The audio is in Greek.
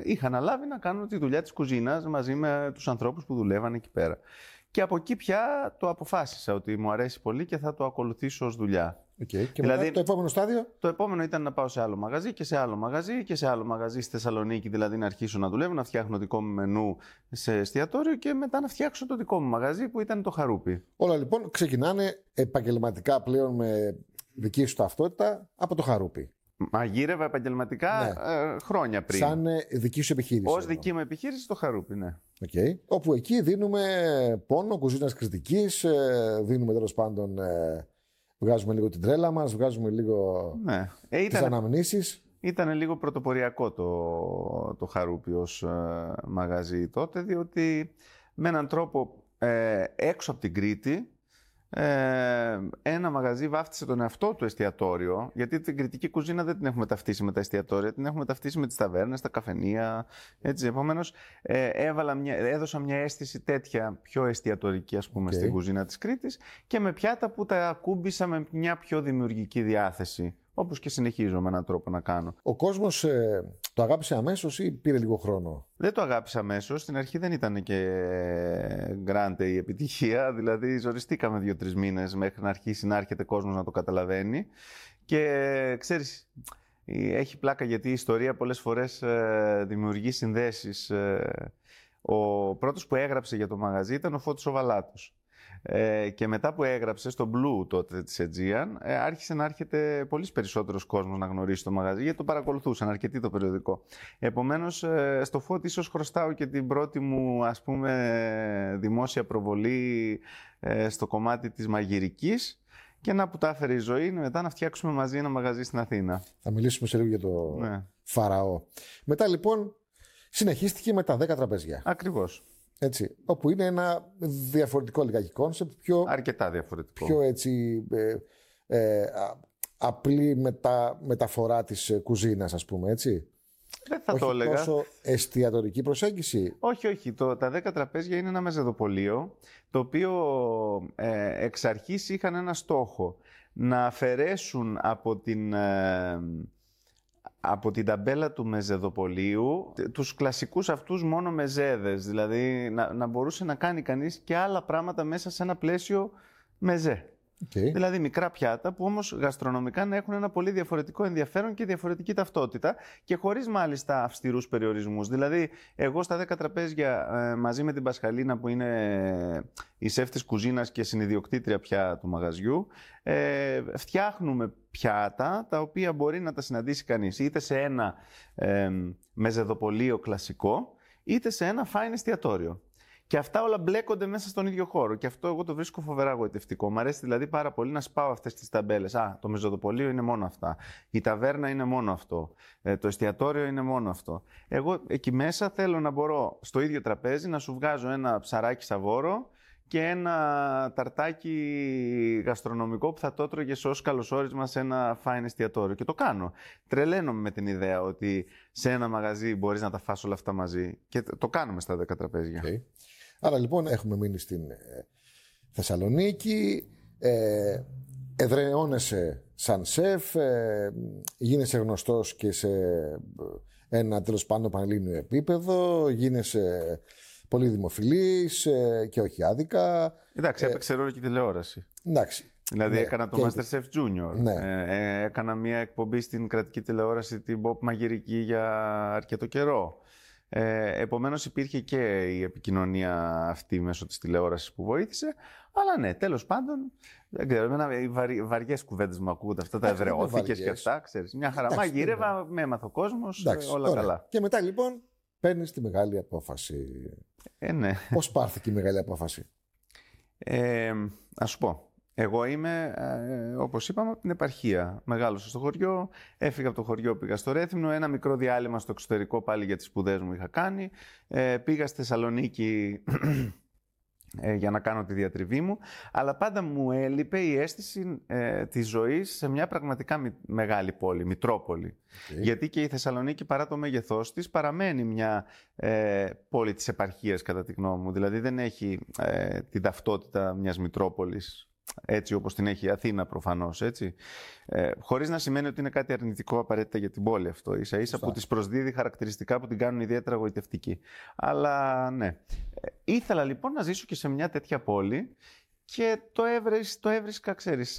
είχα αναλάβει να κάνω τη δουλειά της κουζίνας μαζί με τους ανθρώπους που δουλεύαν εκεί πέρα. Και από εκεί πια το αποφάσισα ότι μου αρέσει πολύ και θα το ακολουθήσω ως δουλειά. Okay. Και δηλαδή, μετά το επόμενο στάδιο? Το επόμενο ήταν να πάω σε άλλο μαγαζί και σε άλλο μαγαζί και σε άλλο μαγαζί στη Θεσσαλονίκη, δηλαδή να αρχίσω να δουλεύω, να φτιάχνω δικό μου μενού σε εστιατόριο και μετά να φτιάξω το δικό μου μαγαζί που ήταν το Χαρούπι. Όλα λοιπόν ξεκινάνε επαγγελματικά πλέον με δική σου ταυτότητα από το Χαρούπι. Μαγείρευα επαγγελματικά χρόνια πριν. Σαν δική σου επιχείρηση. Ως δική μου επιχείρηση το Χαρούπι, ναι. Okay. Όπου εκεί δίνουμε πόνο, κουζίνας κριτικής, δίνουμε τέλος πάντων, βγάζουμε λίγο την τρέλα μας, βγάζουμε λίγο τις αναμνήσεις. Ήταν λίγο πρωτοποριακό το Χαρούπι ως μαγαζί τότε, διότι με έναν τρόπο έξω από την Κρήτη, ένα μαγαζί βάφτισε τον εαυτό του εστιατόριο, γιατί την κριτική κουζίνα δεν την έχουμε ταυτίσει με τα εστιατόρια, την έχουμε ταυτίσει με τις ταβέρνες, τα καφενεία, έτσι. Επομένως, έδωσα μια αίσθηση τέτοια πιο εστιατορική, ας πούμε, στην κουζίνα της Κρήτης και με πιάτα που τα ακούμπησα με μια πιο δημιουργική διάθεση, όπως και συνεχίζω με έναν τρόπο να κάνω. Ο κόσμος το αγάπησε αμέσως ή πήρε λίγο χρόνο? Δεν το αγάπησε αμέσως. Στην αρχή δεν ήταν και γκράντε η επιτυχία. Δηλαδή, ζοριστήκαμε 2-3 μήνες μέχρι να αρχίσει να έρχεται κόσμος να το καταλαβαίνει. Και ξέρεις, έχει πλάκα γιατί η ιστορία πολλές φορές δημιουργεί συνδέσεις. Ο πρώτος που έγραψε για το μαγαζί ήταν ο Φώτης ο Βαλάτος. Και μετά που έγραψε στο Blue τότε της Aegean, άρχισε να έρχεται πολύ περισσότερος κόσμος να γνωρίσει το μαγαζί, γιατί το παρακολουθούσαν αρκετοί το περιοδικό. Επομένως, στο Φώτη ίσως χρωστάω και την πρώτη μου, ας πούμε, δημόσια προβολή στο κομμάτι της μαγειρικής, και να που τα έφερε η ζωή μετά να φτιάξουμε μαζί ένα μαγαζί στην Αθήνα. Θα μιλήσουμε σε λίγο για το Φαραώ. Μετά λοιπόν συνεχίστηκε με τα 10 τραπέζια. Ακριβώς. Έτσι, όπου είναι ένα διαφορετικό λιγάκι κόνσεπτ, αρκετά διαφορετικό. Πιο έτσι απλή μεταφορά της κουζίνας, ας πούμε, έτσι. Δεν θα το έλεγα. Τόσο εστιατορική προσέγγιση. Όχι. Τα 10 τραπέζια είναι ένα μεζεδοπωλείο, το οποίο εξ αρχής είχαν ένα στόχο. Να αφαιρέσουν από την ταμπέλα του μεζεδοπωλείου τους κλασικούς αυτούς μόνο μεζέδες. Δηλαδή να μπορούσε να κάνει κανείς και άλλα πράγματα μέσα σε ένα πλαίσιο μεζέ. Δηλαδή μικρά πιάτα που όμως γαστρονομικά να έχουν ένα πολύ διαφορετικό ενδιαφέρον και διαφορετική ταυτότητα και χωρίς μάλιστα αυστηρούς περιορισμούς. Δηλαδή εγώ στα 10 τραπέζια μαζί με την Πασχαλίνα που είναι η σεφ της κουζίνας και συνιδιοκτήτρια πια του μαγαζιού, φτιάχνουμε πιάτα τα οποία μπορεί να τα συναντήσει κανείς είτε σε ένα μεζεδοπωλείο κλασικό είτε σε ένα fine εστιατόριο. Και αυτά όλα μπλέκονται μέσα στον ίδιο χώρο. Και αυτό εγώ το βρίσκω φοβερά γοητευτικό. Μ' αρέσει δηλαδή πάρα πολύ να σπάω αυτές τις ταμπέλες. Το μεζοδοπωλείο είναι μόνο αυτά. Η ταβέρνα είναι μόνο αυτό. Το εστιατόριο είναι μόνο αυτό. Εγώ εκεί μέσα θέλω να μπορώ στο ίδιο τραπέζι να σου βγάζω ένα ψαράκι σαβόρο και ένα ταρτάκι γαστρονομικό που θα το έτρωγες ως καλωσόρισμα σε ένα fine εστιατόριο. Και το κάνω. Τρελαίνομαι με την ιδέα ότι σε ένα μαγαζί μπορείς να τα φας όλα αυτά μαζί. Και το κάνουμε στα 10 τραπέζια. Άρα λοιπόν έχουμε μείνει στην Θεσσαλονίκη, εδραιώνεσαι σαν σεφ, γίνεσαι γνωστός και σε ένα τέλος πάντων πανελλήνιο επίπεδο, γίνεσαι πολύ δημοφιλής και όχι άδικα. Εντάξει, έπαιξε ρόλο και τηλεόραση. Εντάξει. Δηλαδή έκανα το MasterChef Junior, έκανα μια εκπομπή στην κρατική τηλεόραση, την Pop Μαγειρική για αρκετό καιρό. Επομένως υπήρχε και η επικοινωνία αυτή μέσω της τηλεόρασης που βοήθησε. Αλλά ναι, τέλος πάντων, δεν ξέρω, οι βαριές κουβέντες μου ακούγονται αυτά, τα εδραιώθηκες και αυτά, ξέρεις. Μια χαρά, μαγείρευα, με έμαθε ο κόσμος, όλα καλά. Και μετά λοιπόν παίρνεις τη μεγάλη απόφαση. Ναι. Πώς πάρθηκε η μεγάλη απόφαση? Ας σου πω. Εγώ είμαι, όπως είπαμε, από την επαρχία. Μεγάλωσα στο χωριό, έφυγα από το χωριό, πήγα στο Ρέθυμνο, ένα μικρό διάλειμμα στο εξωτερικό πάλι για τις σπουδές μου είχα κάνει. Πήγα στη Θεσσαλονίκη για να κάνω τη διατριβή μου, αλλά πάντα μου έλειπε η αίσθηση της ζωής σε μια πραγματικά μεγάλη πόλη, Μητρόπολη. Γιατί και η Θεσσαλονίκη, παρά το μέγεθός της, παραμένει μια πόλη της επαρχίας κατά τη γνώμη μου. Δηλαδή δεν έχει την ταυτότητα μιας Μητρόπολης έτσι όπως την έχει η Αθήνα προφανώς, έτσι. Χωρίς να σημαίνει ότι είναι κάτι αρνητικό απαραίτητα για την πόλη αυτό. Ίσα-ίσα που της προσδίδει χαρακτηριστικά που την κάνουν ιδιαίτερα γοητευτική. Αλλά ναι. Ήθελα λοιπόν να ζήσω και σε μια τέτοια πόλη και το έβρισκα, ξέρεις,